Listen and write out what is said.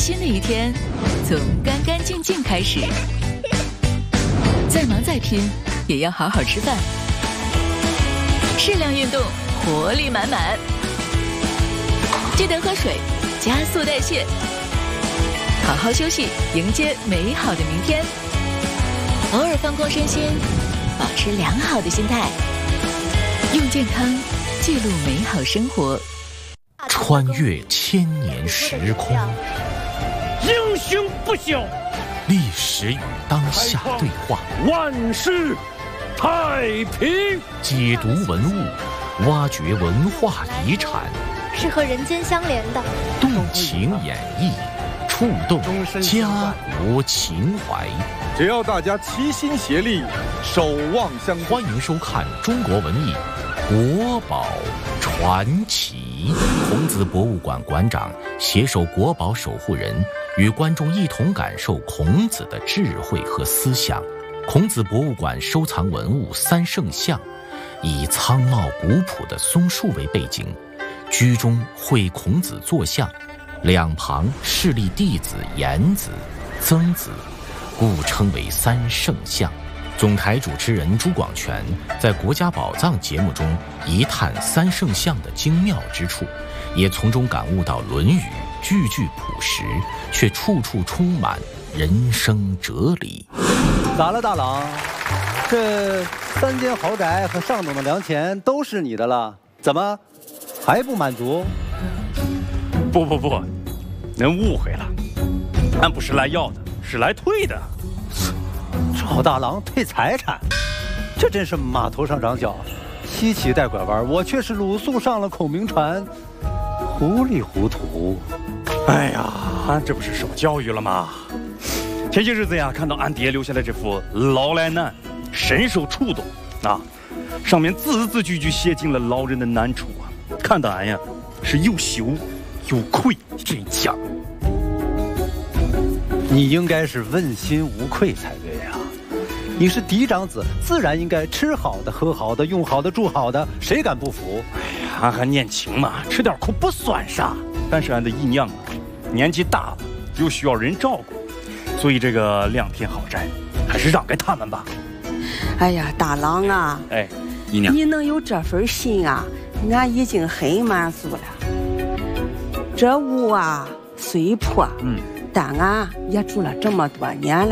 新的一天从干干净净开始。再忙再拼，也要好好吃饭，适量运动，活力满满。记得喝水，加速代谢，好好休息，迎接美好的明天。偶尔放空身心，保持良好的心态，用健康记录美好生活。 穿越千年时空， 英雄不朽， 历史与当下对话， 万事太平。 解读文物，挖掘文化遗产， 是和人间相连的。 动情演绎，触动家国情怀。 只要大家齐心协力，守望相助。 欢迎收看中国文艺国宝传奇。孔子博物馆馆长携手国宝守护人，与观众一同感受孔子的智慧和思想。孔子博物馆收藏文物三圣像，以苍茂古朴的松树为背景，居中绘孔子坐像，两旁侍立弟子颜子、曾子，故称为三圣像。总台主持人朱广权在国家宝藏节目中一探三圣像的精妙之处，也从中感悟到《论语》句句朴实，却处处充满人生哲理。 咋了，大郎？这3间豪宅和上等的良田都是你的了，怎么还不满足？ 不，您误会了，俺不是来要的，是来退的。 赵大郎退财产，这真是马头上长脚，西岐带拐弯，我却是鲁肃上了孔明船，糊里糊涂。 哎呀，俺这不是受教育了吗？前些日子呀，看到俺爹留下的这幅老来难，深受触动啊，上面字字句句写尽了老人的难处啊，看得俺呀是又羞又愧，真呛。 你应该是问心无愧才对呀，你是嫡长子，自然应该吃好的、喝好的、用好的、住好的，谁敢不服？ 哎呀，俺还年轻嘛，吃点苦不算啥。但是俺的姨娘啊，年纪大了，又需要人照顾，所以这个2片豪宅还是让给他们吧。 哎呀，大郎啊， 哎，姨娘， 你能有这份心啊，俺已经很满足了。这屋啊虽破，但俺也住了这么多年了。